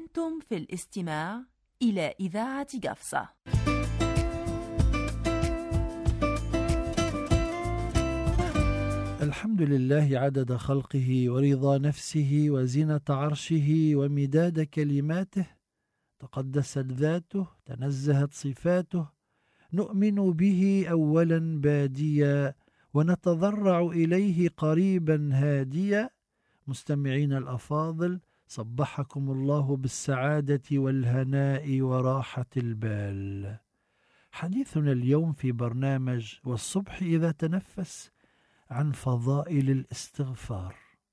أنتم في الاستماع إلى إذاعة قفصة. الحمد لله عدد خلقه ورضا نفسه وزنة عرشه ومداد كلماته، تقدست ذاته تنزهت صفاته، نؤمن به أولا باديا ونتضرع إليه قريبا هاديا. مستمعين الأفاضل، صبحكم الله بالسعادة والهناء وراحة البال. حديثنا اليوم في برنامج والصبح إذا تنفس عن فضائل الاستغفار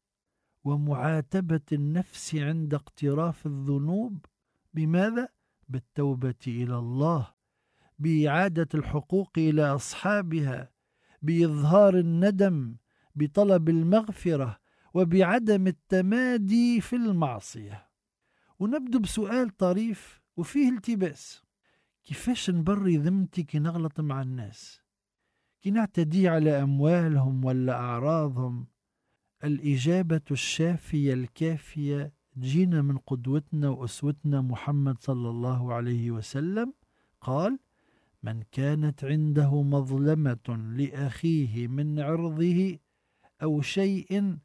ومعاتبة النفس عند اقتراف الذنوب. بماذا؟ بالتوبة إلى الله، بإعادة الحقوق إلى أصحابها، بإظهار الندم، بطلب المغفرة، وبعدم التمادي في المعصية. ونبدأ بسؤال طريف وفيه التباس: كيفاش نبري ذمتي كي نغلط مع الناس، كي نعتدي على أموالهم ولا أعراضهم؟ الإجابة الشافية الكافية تجينا من قدوتنا وأسوتنا محمد صلى الله عليه وسلم. قال: من كانت عنده مظلمة لأخيه من عرضه أو شيء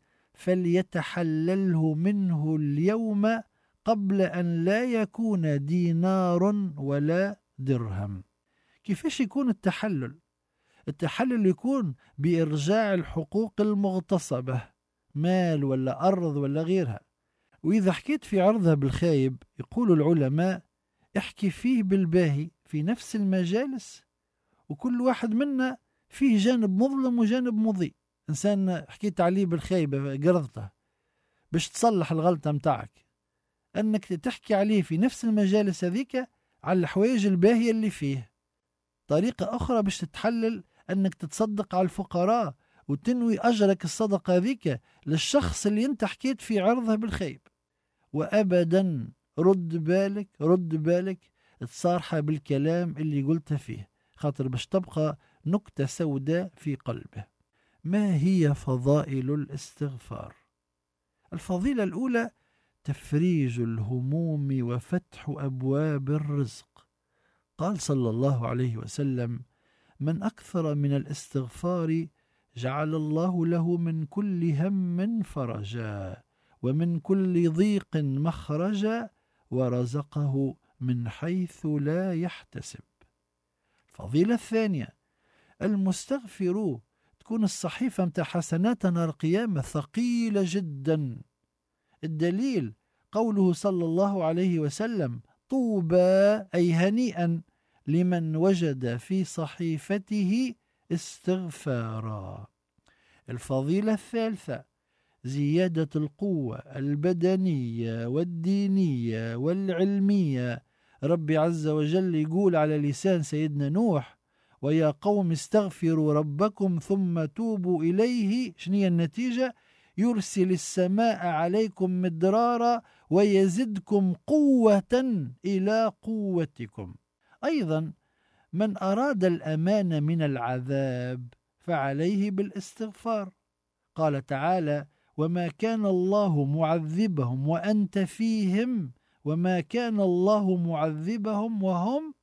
فليتحلله منه اليوم قبل أن لا يكون دينار ولا درهم. كيفاش يكون التحلل؟ التحلل يكون بإرجاع الحقوق المغتصبة، مال ولا أرض ولا غيرها. وإذا حكيت في عرضها بالخايب، يقول العلماء: احكي فيه بالباهي في نفس المجالس، وكل واحد منا فيه جانب مظلم وجانب مضيء. إنسان حكيت عليه بالخايبة قرضته باش تصلح الغلطة متاعك، أنك تحكي عليه في نفس المجالس هذيك على الحوايج الباهية اللي فيه. طريقة أخرى باش تتحلل أنك تتصدق على الفقراء وتنوي أجرك الصدقة هذيك للشخص اللي انت حكيت في عرضه بالخيب. وأبدا رد بالك تصارحه بالكلام اللي قلت فيه، خاطر باش تبقى نكتة سوداء في قلبه. ما هي فضائل الاستغفار؟ الفضيلة الأولى: تفريج الهموم وفتح أبواب الرزق. قال صلى الله عليه وسلم: من أكثر من الاستغفار جعل الله له من كل هم فرجا ومن كل ضيق مخرجا ورزقه من حيث لا يحتسب. الفضيلة الثانية: المستغفر تكون الصحيفة متاع حسناتنا القيامة ثقيلة جدا. الدليل قوله صلى الله عليه وسلم: طوبى أي هنيئا لمن وجد في صحيفته استغفارا. الفضيلة الثالثة: زيادة القوة البدنية والدينية والعلمية. ربي عز وجل يقول على لسان سيدنا نوح: ويا قوم استغفروا ربكم ثم توبوا إليه. شنية النتيجة؟ يرسل السماء عليكم مدرارا ويزدكم قوة إلى قوتكم. أيضا من أراد الأمان من العذاب فعليه بالاستغفار. قال تعالى: وما كان الله معذبهم وأنت فيهم وما كان الله معذبهم وهم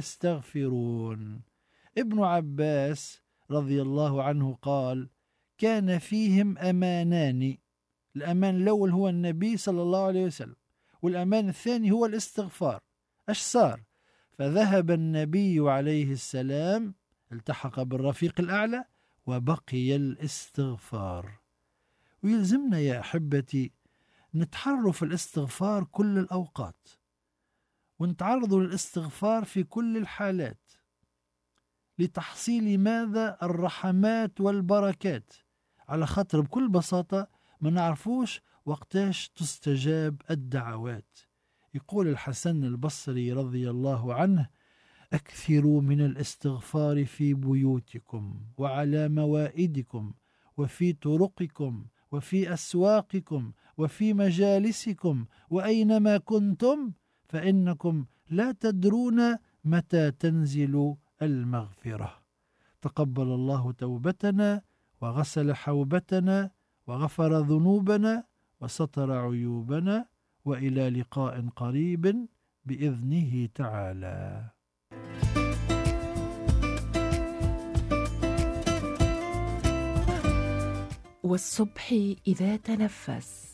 يستغفرون. ابن عباس رضي الله عنه قال: كان فيهم أمانان. الأمان الأول هو النبي صلى الله عليه وسلم، والأمان الثاني هو الاستغفار. أش صار؟ فذهب النبي عليه السلام، التحق بالرفيق الأعلى، وبقي الاستغفار. ويلزمنا يا أحبتي نتحروا في الاستغفار كل الأوقات، ونتعرضوا للاستغفار في كل الحالات، لتحصيل ماذا؟ الرحمات والبركات. على خاطر بكل بساطة ما نعرفوش وقتاش تستجاب الدعوات. يقول الحسن البصري رضي الله عنه: أكثروا من الاستغفار في بيوتكم وعلى موائدكم وفي طرقكم وفي أسواقكم وفي مجالسكم وأينما كنتم، فإنكم لا تدرون متى تنزل المغفرة. تقبل الله توبتنا وغسل حوبتنا وغفر ذنوبنا وستر عيوبنا وإلى لقاء قريب بإذنه تعالى. والصبح إذا تنفس